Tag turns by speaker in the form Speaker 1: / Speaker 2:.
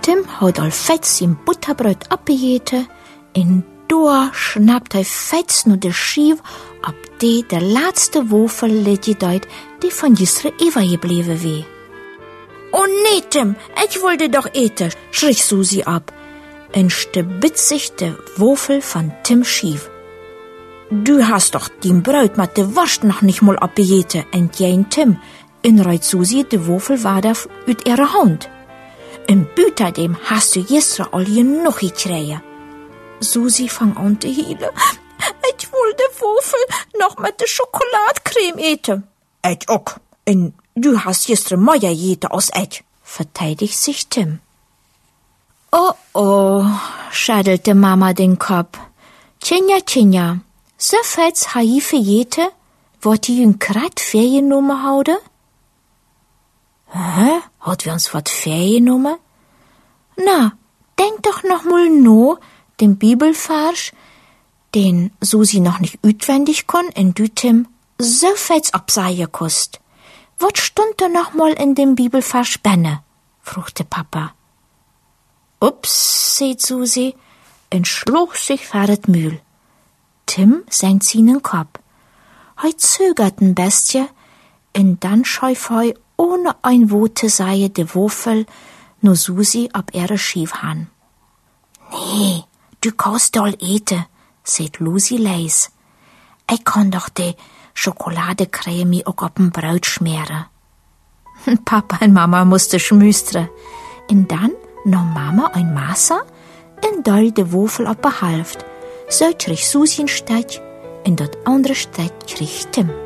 Speaker 1: Tim hat al fets im Butterbrot abgejeten en da schnappt hij fets nu de schief op die de laatste wafel liet uit die van gisteren Eva gebleven wie. Oh nee, Tim, ich wollte doch eten, schrie Susi ab en stebit sich de Wafel von Tim schief. Du hast doch die Brot mit de Wurst noch nicht mal abgejeten, entgegen Tim, en reit Susi de Wafel weiter uit ihre Hand. En buiten dem hast du gestern al genug gekriegt. Susi fang an te hielen. Ich will de Wafel noch mit de Schokoladecreme eten. Ich auch. En du hast gestern mehr gegeten als ich, verteidigt sich Tim. Oh, schüttelte Mama den Kopf. Tjenja, so fets ha ich verjeten, wat die jün grad Ferien genommen houde? Hä? Hat wir uns wat Ferien genommen? Na, denk doch noch mal no, den Bibelvers, den Susi noch nicht utwendig kon, en du Tim so fets absaie kost. Wat stund da noch mal in dem Bibelvers benne? frugte Papa. Ups, seht Susi, en schluch sich vor het Mühl. Tim senkt seinen Kopf. Hei zögert ein Bestie, en dann scheuf hei ohne ein Wort zu sagen de Wafel nur Susi ab ihre Schiefhahn. Nee, du kannst doll eten, seht Lucy leis. Ich kann doch de Schokoladecreme auch ob'n Brot schmieren. Papa und Mama mussten schmüstern. Und dann nahm Mama ein Messer und doll de Wafel ab der Hälfte. So krieg Susi ein Stück und das andere Stück krieg Tim.